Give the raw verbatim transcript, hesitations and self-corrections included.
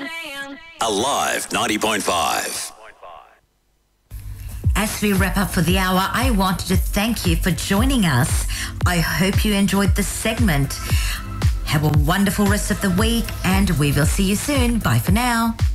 Alive ninety point five. As we wrap up for the hour, I wanted to thank you for joining us. I hope you enjoyed this segment. Have a wonderful rest of the week, and we will see you soon. Bye for now.